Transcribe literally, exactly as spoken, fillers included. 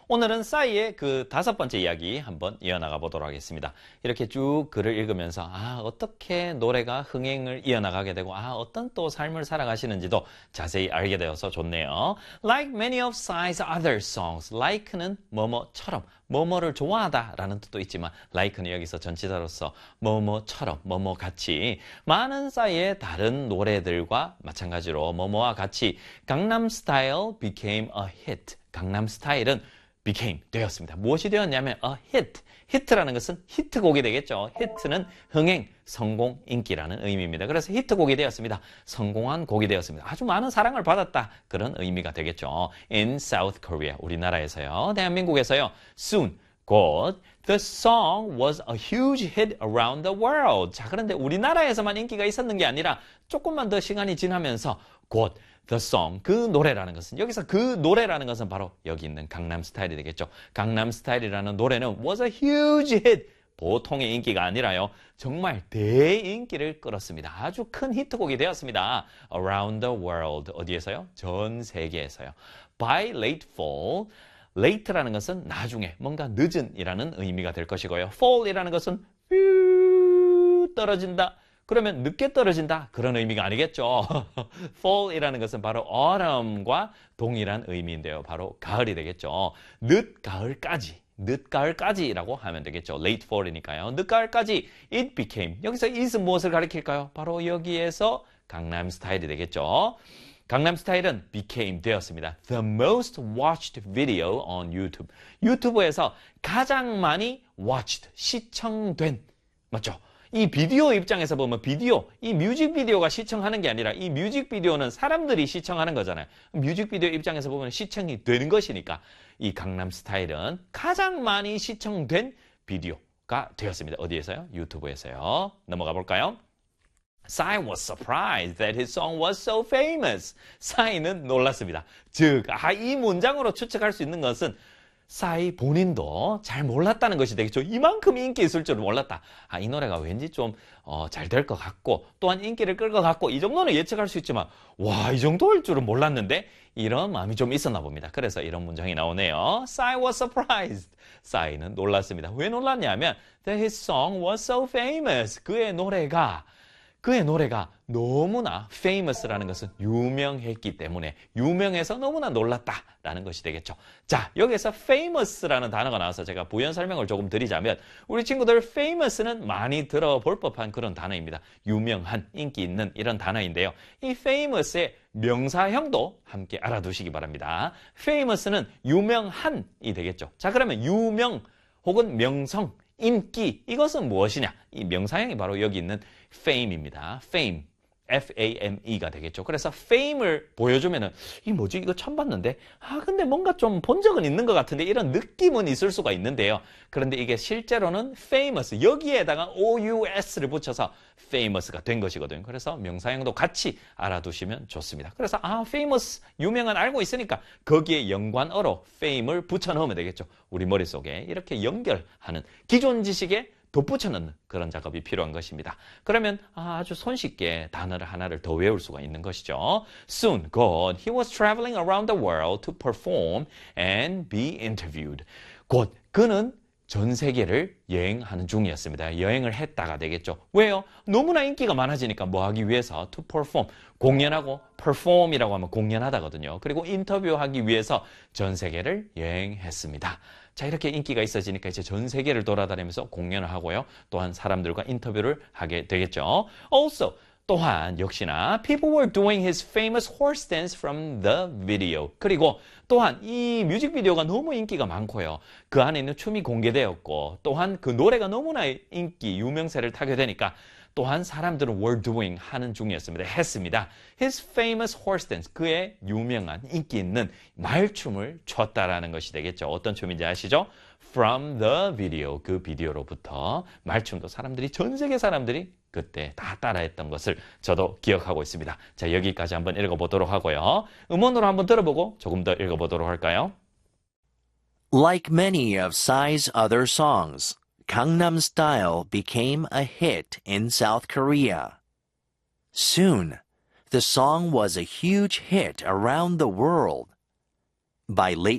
오늘은 싸이의 그 다섯 번째 이야기 한번 이어나가 보도록 하겠습니다. 이렇게 쭉 글을 읽으면서 아 어떻게 노래가 흥행을 이어나가게 되고 아 어떤 또 삶을 살아가시는지도 자세히 알게 되어서 좋네요. Like many of Psy's other songs, like는 뭐뭐처럼 뭐뭐를 좋아하다 라는 뜻도 있지만 like는 여기서 전치사로서 뭐뭐처럼 뭐뭐같이 많은 싸이의 다른 노래들과 마찬가지로 뭐뭐와 같이 강남 스타일 became a hit. 강남 스타일은 became 되었습니다. 무엇이 되었냐면 a hit. 히트라는 것은 히트곡이 되겠죠. 히트는 흥행, 성공, 인기라는 의미입니다. 그래서 히트곡이 되었습니다. 성공한 곡이 되었습니다. 아주 많은 사랑을 받았다. 그런 의미가 되겠죠. In South Korea, 우리나라에서요. 대한민국에서요. Soon, 곧 The song was a huge hit around the world. 자, 그런데 우리나라에서만 인기가 있었는 게 아니라 조금만 더 시간이 지나면서 곧 The song, 그 노래라는 것은 여기서 그 노래라는 것은 바로 여기 있는 강남 스타일이 되겠죠. 강남 스타일이라는 노래는 was a huge hit. 보통의 인기가 아니라요. 정말 대인기를 끌었습니다. 아주 큰 히트곡이 되었습니다. Around the world. 어디에서요? 전 세계에서요. By late fall. late라는 것은 나중에, 뭔가 늦은 이라는 의미가 될 것이고요. fall이라는 것은 떨어진다. 그러면 늦게 떨어진다. 그런 의미가 아니겠죠. fall이라는 것은 바로 autumn과 동일한 의미인데요. 바로 가을이 되겠죠. 늦가을까지. 늦가을까지라고 하면 되겠죠. late fall이니까요. 늦가을까지 it became. 여기서 is 무엇을 가리킬까요? 바로 여기에서 강남 스타일이 되겠죠. 강남 스타일은 became 되었습니다. The most watched video on YouTube. 유튜브에서 가장 많이 watched, 시청된. 맞죠? 이 비디오 입장에서 보면 비디오, 이 뮤직비디오가 시청하는 게 아니라 이 뮤직비디오는 사람들이 시청하는 거잖아요. 뮤직비디오 입장에서 보면 시청이 되는 것이니까 이 강남 스타일은 가장 많이 시청된 비디오가 되었습니다. 어디에서요? 유튜브에서요. 넘어가 볼까요? Psy was surprised that his song was so famous. 싸이는 놀랐습니다. 즉, 아, 이 문장으로 추측할 수 있는 것은 싸이 본인도 잘 몰랐다는 것이 되겠죠. 이만큼 인기 있을 줄은 몰랐다. 아, 이 노래가 왠지 좀 어, 잘 될 것 같고 또한 인기를 끌 것 같고 이 정도는 예측할 수 있지만 와, 이 정도일 줄은 몰랐는데 이런 마음이 좀 있었나 봅니다. 그래서 이런 문장이 나오네요. Psy was surprised. 싸이는 놀랐습니다. 왜 놀랐냐면 that his song was so famous. 그의 노래가 그의 노래가 너무나 famous라는 것은 유명했기 때문에 유명해서 너무나 놀랐다라는 것이 되겠죠. 자, 여기서 famous라는 단어가 나와서 제가 부연 설명을 조금 드리자면 우리 친구들 famous는 많이 들어볼 법한 그런 단어입니다. 유명한, 인기 있는 이런 단어인데요. 이 famous의 명사형도 함께 알아두시기 바랍니다. famous는 유명한이 되겠죠. 자, 그러면 유명 혹은 명성, 인기, 이것은 무엇이냐? 이 명사형이 바로 여기 있는 fame입니다. fame, F-A-M-E가 되겠죠. 그래서 fame을 보여주면은 이 뭐지? 이거 처음 봤는데? 아, 근데 뭔가 좀 본 적은 있는 것 같은데 이런 느낌은 있을 수가 있는데요. 그런데 이게 실제로는 famous, 여기에다가 O-U-S를 붙여서 famous가 된 것이거든요. 그래서 명사형도 같이 알아두시면 좋습니다. 그래서 아, famous, 유명한 알고 있으니까 거기에 연관어로 fame을 붙여 넣으면 되겠죠. 우리 머릿속에 이렇게 연결하는 기존 지식에 덧붙여 넣는 그런 작업이 필요한 것입니다. 그러면 아주 손쉽게 단어를 하나를 더 외울 수가 있는 것이죠. Soon, 곧 he was traveling around the world to perform and be interviewed. 곧 그는 전 세계를 여행하는 중이었습니다. 여행을 했다가 되겠죠. 왜요? 너무나 인기가 많아지니까 뭐 하기 위해서 to perform, 공연하고 perform이라고 하면 공연하다거든요. 그리고 인터뷰하기 위해서 전 세계를 여행했습니다. 자, 이렇게 인기가 있어지니까 이제 전 세계를 돌아다니면서 공연을 하고요. 또한 사람들과 인터뷰를 하게 되겠죠. Also, 또한 역시나 people were doing his famous horse dance from the video. 그리고 또한 이 뮤직비디오가 너무 인기가 많고요. 그 안에 있는 춤이 공개되었고 또한 그 노래가 너무나 인기, 유명세를 타게 되니까 또한 사람들은 were doing 하는 중이었습니다. 했습니다. His famous horse dance, 그의 유명한 인기 있는 말춤을 췄다라는 것이 되겠죠. 어떤 춤인지 아시죠? From the video, 그 비디오로부터 말춤도 사람들이, 전 세계 사람들이 그때 다 따라했던 것을 저도 기억하고 있습니다. 자, 여기까지 한번 읽어보도록 하고요. 음원으로 한번 들어보고 조금 더 읽어보도록 할까요? Like many of Psy's other songs, Gangnam Style became a hit in South Korea. Soon, the song was a huge hit around the world. By late